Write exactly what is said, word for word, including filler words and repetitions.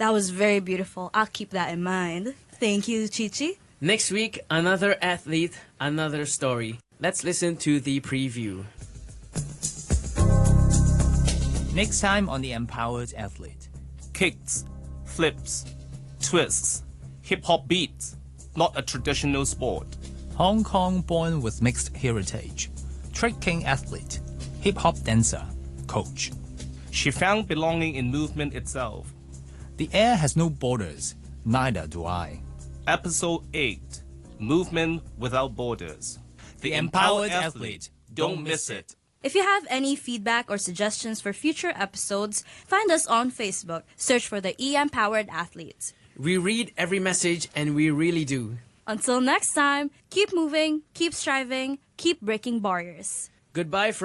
That was very beautiful. I'll keep that in mind. Thank you, Chichi. Next week, another athlete, another story. Let's listen to the preview. Next time on The Empowered Athlete. Kicks, flips, twists, hip-hop beats, not a traditional sport. Hong Kong born with mixed heritage. Tricking athlete, hip-hop dancer, coach. She found belonging in movement itself. The air has no borders, neither do I. Episode eight, Movement Without Borders. The Empowered Athlete. Don't miss it. If you have any feedback or suggestions for future episodes, find us on Facebook. Search for the E Empowered Athletes. We read every message, and we really do. Until next time, keep moving, keep striving, keep breaking barriers. Goodbye from